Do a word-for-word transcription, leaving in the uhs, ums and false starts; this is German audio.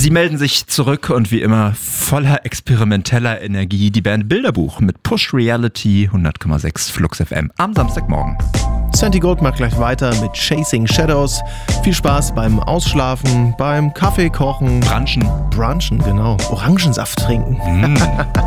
Sie melden sich zurück und wie immer voller experimenteller Energie die Band Bilderbuch mit Push Reality hundert Komma sechs Flux F M am Samstagmorgen. Santi Gold macht gleich weiter mit Chasing Shadows. Viel Spaß beim Ausschlafen, beim Kaffee kochen. Brunchen. Brunchen, genau. Orangensaft trinken. Mm.